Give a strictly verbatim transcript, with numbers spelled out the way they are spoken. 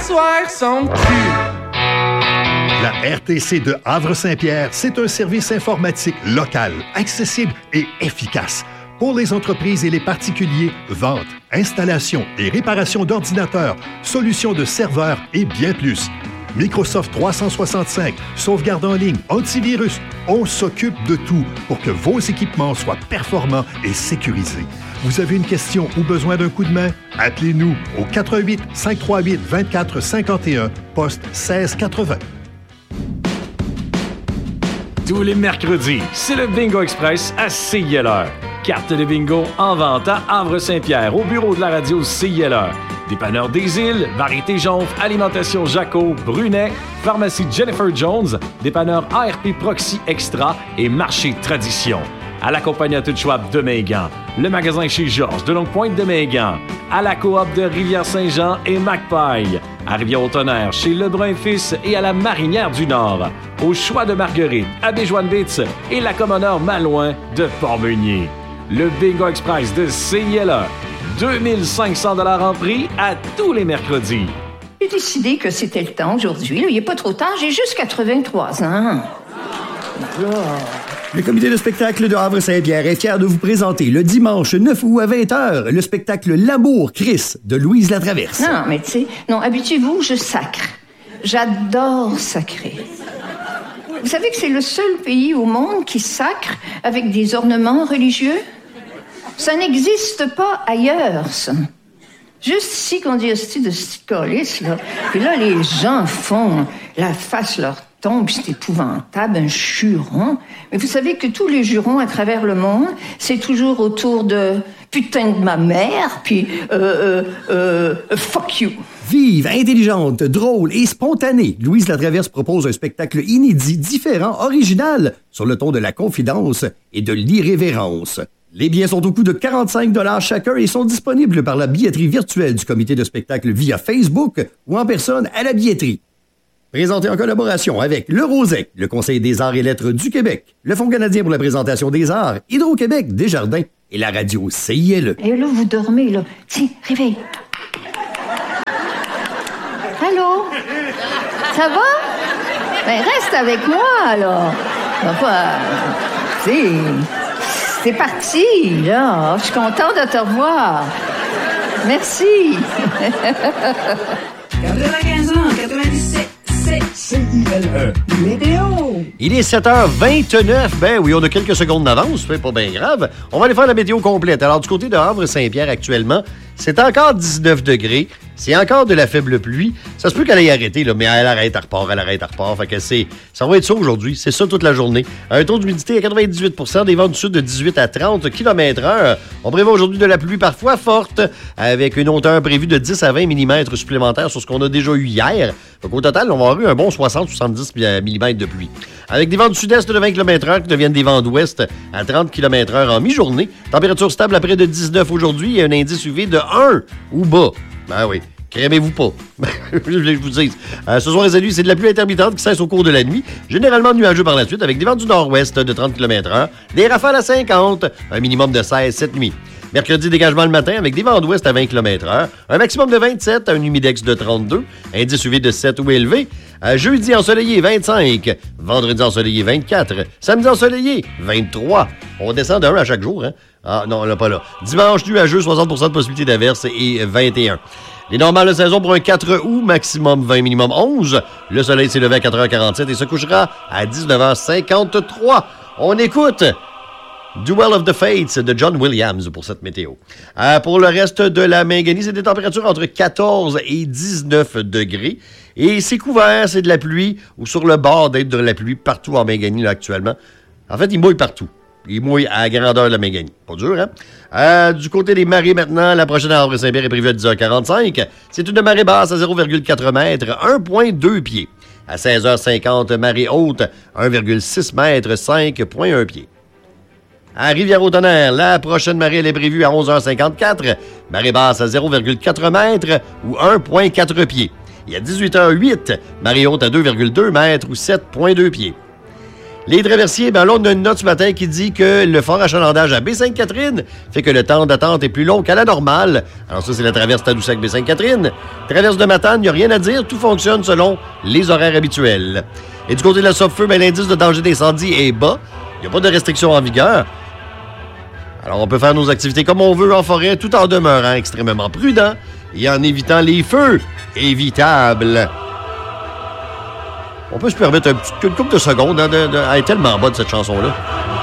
soir son cul. La R T C de Havre-Saint-Pierre, c'est un service informatique local, accessible et efficace. Pour les entreprises et les particuliers, vente, installation et réparation d'ordinateurs, solutions de serveurs et bien plus. Microsoft trois cent soixante-cinq, sauvegarde en ligne, antivirus, on s'occupe de tout pour que vos équipements soient performants et sécurisés. Vous avez une question ou besoin d'un coup de main? Appelez-nous au quatre un huit, cinq trois huit, deux quatre cinq un, poste seize quatre-vingts. Tous les mercredis, c'est le Bingo Express à C I L R. Carte de bingo en vente à Havre-Saint-Pierre, au bureau de la radio C I L R. Dépanneur des Îles, Variété Jonf, Alimentation Jaco, Brunet, Pharmacie Jennifer Jones, Dépanneur A R P Proxy Extra et Marché Tradition. À la Compagnie Schwab de Megan, le magasin chez Georges de Longue-Pointe de Megan, à la coop de Rivière-Saint-Jean et Macpaille, à Rivière-au-Tonnerre chez Lebrun Fils et à la Marinière du Nord, au Choix de Marguerite, à Béjoine-Bitz et la Commoneur Malouin de Port-Meunier. Le Bingo Express de C I L R, deux mille cinq cents dollars en prix à tous les mercredis. J'ai décidé que c'était le temps aujourd'hui. Il n'est pas trop tard, j'ai juste quatre-vingt-trois ans. Alors... Le comité de spectacle de Havre-Saint-Pierre est fier de vous présenter le dimanche neuf août à vingt heures le spectacle L'amour Chris de Louise Latraverse. Non, mais tu sais, non, habituez-vous, je sacre. J'adore sacrer. Vous savez que c'est le seul pays au monde qui sacre avec des ornements religieux? Ça n'existe pas ailleurs, ça. Juste ici qu'on dit hostie de sticolis, là. Puis là, les gens font la face leur tombe, c'est épouvantable, un juron. Mais vous savez que tous les jurons à travers le monde, c'est toujours autour de putain de ma mère, puis euh, euh, euh, fuck you. Vive, intelligente, drôle et spontanée, Louise Latraverse propose un spectacle inédit, différent, original, sur le ton de la confidence et de l'irrévérence. Les billets sont au coût de quarante-cinq dollars chacun et sont disponibles par la billetterie virtuelle du comité de spectacle via Facebook ou en personne à la billetterie. Présenté en collaboration avec le Rosec, le Conseil des arts et lettres du Québec, le Fonds canadien pour la présentation des arts, Hydro-Québec, Desjardins et la radio C I L E. Et là, vous dormez, là. Tiens, réveille. Allô? Ça va? Ben, reste avec moi, là. Ben, pas... Tu sais, c'est parti, là. Je suis contente de te revoir. Merci. quatre-vingt-quinze ans, quatre-vingt-dix-sept. C I L E. Météo. Il est sept heures vingt-neuf. Ben oui, on a quelques secondes d'avance, c'est pas bien grave. On va aller faire la météo complète. Alors, du côté de Havre-Saint-Pierre, actuellement, c'est encore dix-neuf degrés. C'est encore de la faible pluie. Ça se peut qu'elle aille arrêter, là, mais elle arrête, elle repart, elle arrête, elle repart. Fait que c'est, ça va être ça aujourd'hui. C'est ça toute la journée. Un taux d'humidité à quatre-vingt-dix-huit pour cent, des vents du sud de dix-huit à trente kilomètres heure. On prévoit aujourd'hui de la pluie parfois forte, avec une hauteur prévue de dix à vingt millimètres supplémentaires sur ce qu'on a déjà eu hier. Donc, au total, on va avoir eu un bon soixante à soixante-dix millimètres de pluie. Avec des vents du sud-est de vingt kilomètres heure qui deviennent des vents d'ouest à trente kilomètres heure en mi-journée. Température stable à près de dix-neuf aujourd'hui et un indice U V de un ou bas. Ben oui. Crémez-vous pas. Je voulais que je vous dise. Euh, ce soir et cette nuit, c'est de la pluie intermittente qui cesse au cours de la nuit. Généralement nuageux par la suite, avec des vents du nord-ouest de trente kilomètres heure, des rafales à cinquante, un minimum de seize cette nuit. Mercredi, dégagement le matin avec des vents d'ouest à vingt kilomètres heure, un maximum de vingt-sept, un humidex de trente-deux, indice U V de sept ou élevé. Euh, jeudi, ensoleillé, vingt-cinq. Vendredi, ensoleillé, vingt-quatre. Samedi, ensoleillé, vingt-trois. On descend d'un à chaque jour, hein? Ah non, là, pas là. Dimanche, nuageux, soixante pour cent de possibilité d'averse et vingt et un. Les normales de saison pour un quatre août, maximum vingt, minimum onze. Le soleil s'est levé à quatre heures quarante-sept et se couchera à dix-neuf heures cinquante-trois. On écoute Duel of the Fates de John Williams pour cette météo. Euh, pour le reste de la Mingani, c'est des températures entre quatorze et dix-neuf degrés. Et c'est couvert, c'est de la pluie ou sur le bord d'être de la pluie partout en Mingani là, actuellement. En fait, il mouille partout. Il mouille à la grandeur de la Mingani. Pas dur, hein? Euh, du côté des marées maintenant, la prochaine à Havre-Saint-Pierre est prévue à dix heures quarante-cinq. C'est une marée basse à zéro virgule quatre mètres, un virgule deux pieds. À seize heures cinquante, marée haute, un virgule six mètres, cinq virgule un pieds. À Rivière-au-Tonnerre, la prochaine marée elle est prévue à onze heures cinquante-quatre. Marée basse à zéro virgule quatre mètres ou un virgule quatre pieds. Et à dix-huit heures huit, marée haute à deux virgule deux mètres ou sept virgule deux pieds. Les traversiers, ben là, on a une note ce matin qui dit que le fort achalandage à Baie-Sainte-Catherine fait que le temps d'attente est plus long qu'à la normale. Alors ça, c'est la traverse Tadoussac-Baie-Sainte-Catherine. Traverse de Matane, il n'y a rien à dire, tout fonctionne selon les horaires habituels. Et du côté de la Sopfeu, ben, l'indice de danger d'incendie est bas. Il n'y a pas de restrictions en vigueur. Alors, on peut faire nos activités comme on veut en forêt, tout en demeurant extrêmement prudent et en évitant les feux évitables. On peut se permettre un petit, une couple de secondes. Hein, de, de, elle est tellement bonne, cette chanson-là.